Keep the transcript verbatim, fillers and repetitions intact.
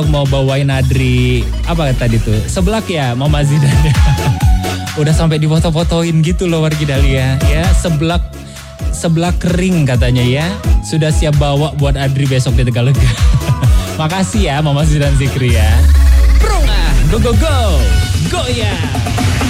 mau bawain Adri, apa tadi tuh? Seblak ya, Mama Zidan. Udah sampai difoto-fotoin gitu loh wargi Dahlia. Ya, seblak seblak kering katanya ya. Sudah siap bawa buat Adri besok di Tegalega. Makasih ya Mama Zidan Zikri ya. Prung ah, go go go. Go ya.